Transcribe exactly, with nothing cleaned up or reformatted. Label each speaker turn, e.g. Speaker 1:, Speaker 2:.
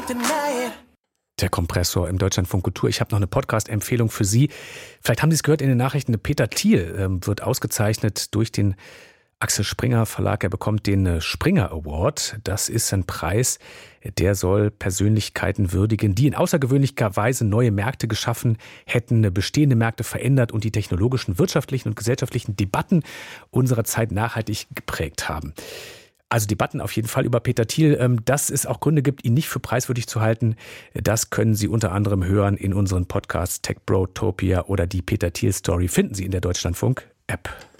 Speaker 1: Der Kompressor im Deutschlandfunk Kultur. Ich habe noch eine Podcast-Empfehlung für Sie. Vielleicht haben Sie es gehört in den Nachrichten. Peter Thiel ähm, wird ausgezeichnet durch den Axel Springer Verlag. Er bekommt den Springer Award. Das ist ein Preis, der soll Persönlichkeiten würdigen, die in außergewöhnlicher Weise neue Märkte geschaffen hätten, bestehende Märkte verändert und die technologischen, wirtschaftlichen und gesellschaftlichen Debatten unserer Zeit nachhaltig geprägt haben. Also Debatten auf jeden Fall über Peter Thiel. Dass es auch Gründe gibt, ihn nicht für preiswürdig zu halten, das können Sie unter anderem hören in unseren Podcasts TechBrotopia oder die Peter Thiel Story. Finden Sie in der Deutschlandfunk App.